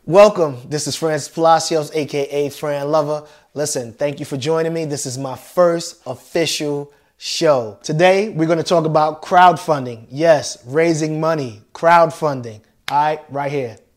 Welcome. This is Francis Palacios, aka Fran Lover. Listen, thank you for joining me. This is my first official show. Today, we're going to talk about crowdfunding. Yes, raising money, crowdfunding. All right, right here.